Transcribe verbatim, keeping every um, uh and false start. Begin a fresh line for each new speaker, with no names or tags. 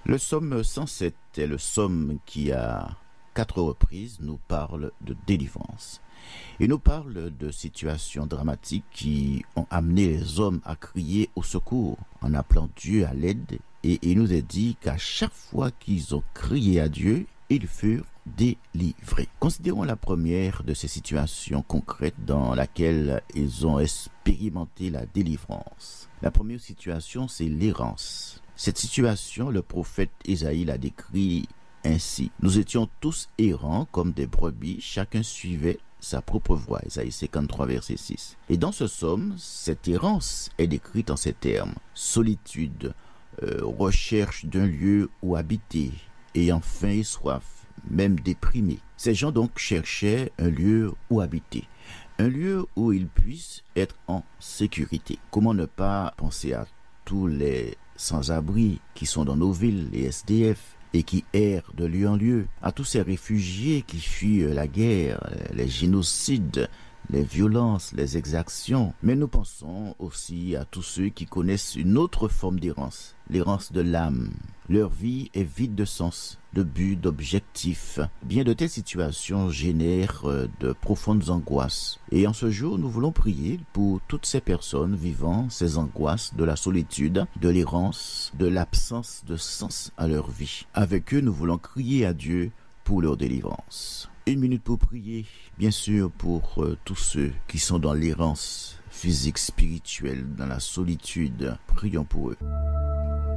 Le psaume cent sept est le psaume qui, à quatre reprises, nous parle de délivrance. Il nous parle de situations dramatiques qui ont amené les hommes à crier au secours en appelant Dieu à l'aide. Et il nous est dit qu'à chaque fois qu'ils ont crié à Dieu, ils furent délivrés. Considérons la première de ces situations concrètes dans laquelle ils ont expérimenté la délivrance. La première situation, c'est l'errance. Cette situation, le prophète Ésaïe l'a décrit ainsi. Nous étions tous errants comme des brebis, chacun suivait sa propre voie. Ésaïe cinquante-trois, verset six. Et dans ce psaume, cette errance est décrite en ces termes. Solitude, euh, recherche d'un lieu où habiter, ayant faim et soif, même déprimés. Ces gens donc cherchaient un lieu où habiter. Un lieu où ils puissent être en sécurité. Comment ne pas penser à tous les sans-abri qui sont dans nos villes, les S D F, et qui errent de lieu en lieu, à tous ces réfugiés qui fuient la guerre, les génocides, les violences, les exactions. Mais nous pensons aussi à tous ceux qui connaissent une autre forme d'errance, l'errance de l'âme. Leur vie est vide de sens, de but, d'objectif. Bien de telles situations génèrent de profondes angoisses. Et en ce jour, nous voulons prier pour toutes ces personnes vivant ces angoisses de la solitude, de l'errance, de l'absence de sens à leur vie. Avec eux, nous voulons crier à Dieu pour leur délivrance. Une minute pour prier, bien sûr, pour euh, tous ceux qui sont dans l'errance physique, spirituelle, dans la solitude. Prions pour eux.